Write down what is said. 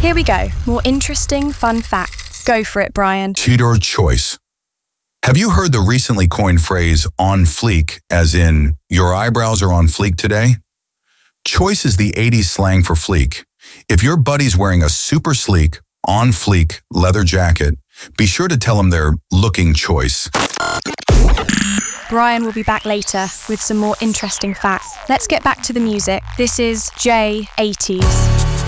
Here we go. More interesting, fun facts. Go for it, Brian. Tudor choice. Have you heard the recently coined phrase on fleek, as in, your eyebrows are on fleek today? Choice is the 80s slang for fleek. If your buddy's wearing a super sleek, on fleek leather jacket, be sure to tell him they're looking choice. Brian will be back later with some more interesting facts. Let's get back to the music. This is J80s.